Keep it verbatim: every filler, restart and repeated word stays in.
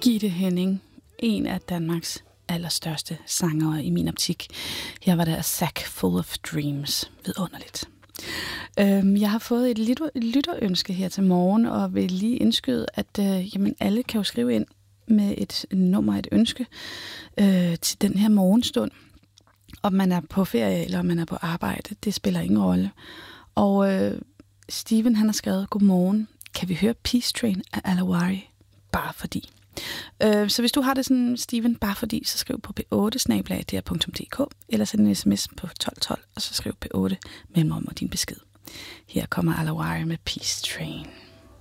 Gitte Hænning, en af Danmarks allerstørste sangere i min optik. Her var der A Sack Full of Dreams. Vidunderligt. Øhm, jeg har fået et lytter, lytterønske her til morgen, og vil lige indskyde, at øh, jamen, alle kan jo skrive ind med et nummer, et ønske øh, til den her morgenstund. Om man er på ferie, eller om man er på arbejde, det spiller ingen rolle. Og øh, Steven, han har skrevet, godmorgen, kan vi høre Peace Train af Alawari? Bare fordi. Øh, så hvis du har det sådan, Steven, bare fordi, så skriv på p otte snabel-a d r punktum d k, eller send en sms på tolv tolv, og så skriv p otte mellemrum og din besked. Her kommer Alawari med Peace Train.